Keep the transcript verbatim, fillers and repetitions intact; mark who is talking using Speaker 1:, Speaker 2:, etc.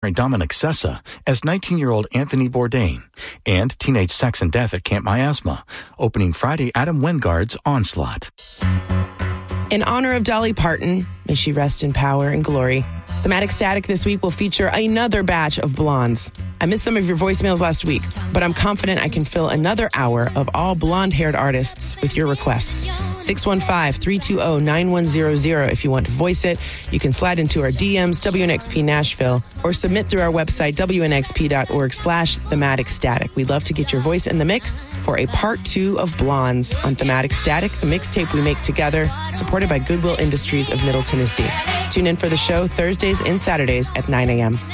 Speaker 1: Dominic Sessa as nineteen-year-old Anthony Bourdain, and Teenage Sex and Death at Camp Miasma, opening Friday Adam Wingard's Onslaught.
Speaker 2: In honor of Dolly Parton, may she rest in power and glory, Thematic Static this week will feature another batch of blondes. I missed some of your voicemails last week, but I'm confident I can fill another hour of all blonde-haired artists with your requests. six one five, three two zero, nine one zero zero if you want to voice it. You can slide into our D Ms, W N X P Nashville, or submit through our website, W N X P dot org slash Thematic Static. We'd love to get your voice in the mix for a part two of Blondes on Thematic Static, the mixtape we make together, supported by Goodwill Industries of Middle Tennessee. Tune in for the show Thursdays and Saturdays at nine a.m.